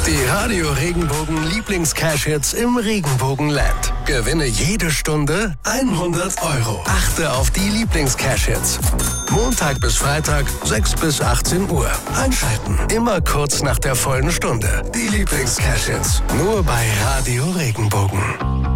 Die Radio Regenbogen Lieblings-Cash-Hits im Regenbogenland. Gewinne jede Stunde 100 Euro. Achte auf die Lieblings-Cash-Hits. Montag bis Freitag, 6 bis 18 Uhr. Einschalten. Immer kurz nach der vollen Stunde. Die Lieblings-Cash-Hits. Nur bei Radio Regenbogen.